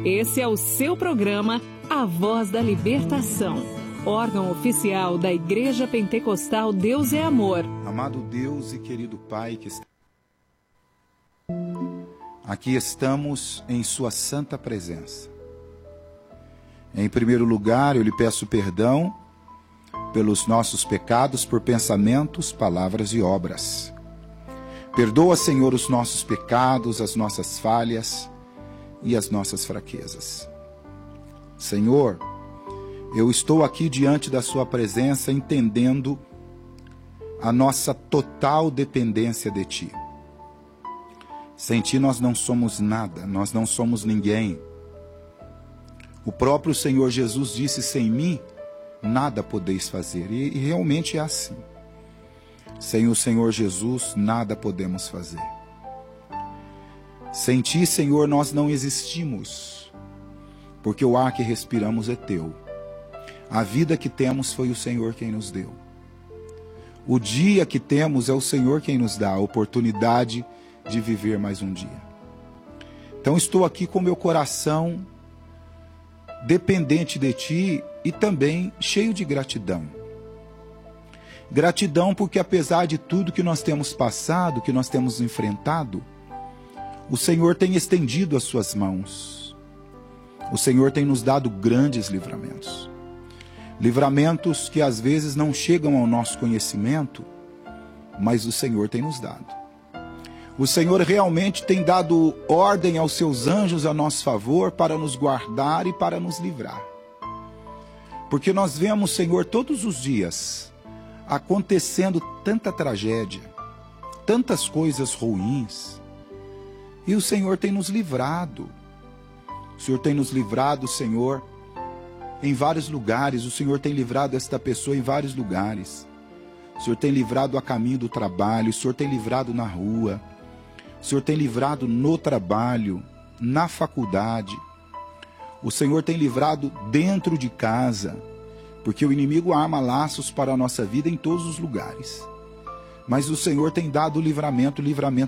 Esse é o seu programa A Voz da Libertação, órgão oficial da Igreja Pentecostal Deus é Amor. Amado Deus e querido Pai, aqui estamos em sua santa presença. Em primeiro lugar, eu lhe peço perdão pelos nossos pecados, por pensamentos, palavras e obras. Perdoa, Senhor, os nossos pecados, as nossas falhas e as nossas fraquezas. Senhor, eu estou aqui diante da sua presença entendendo a nossa total dependência de Ti. Sem Ti nós não somos nada, nós não somos ninguém. O próprio Senhor Jesus disse: sem mim nada podeis fazer. E realmente é assim. Sem o Senhor Jesus nada podemos fazer. Sem Ti, Senhor, nós não existimos, porque o ar que respiramos é Teu. A vida que temos foi o Senhor quem nos deu. O dia que temos é o Senhor quem nos dá a oportunidade de viver mais um dia. Então estou aqui com meu coração dependente de Ti e também cheio de gratidão. Gratidão porque apesar de tudo que nós temos passado, que nós temos enfrentado, o Senhor tem estendido as suas mãos. O Senhor tem nos dado grandes livramentos. Livramentos que às vezes não chegam ao nosso conhecimento, mas o Senhor tem nos dado. O Senhor realmente tem dado ordem aos seus anjos a nosso favor para nos guardar e para nos livrar. Porque nós vemos, Senhor, todos os dias acontecendo tanta tragédia, tantas coisas ruins, e o Senhor tem nos livrado. O Senhor tem nos livrado, Senhor, em vários lugares. O Senhor tem livrado esta pessoa em vários lugares. O Senhor tem livrado a caminho do trabalho, o Senhor tem livrado na rua, o Senhor tem livrado no trabalho, na faculdade. O Senhor tem livrado dentro de casa, porque o inimigo arma laços para a nossa vida em todos os lugares. Mas o Senhor tem dado livramento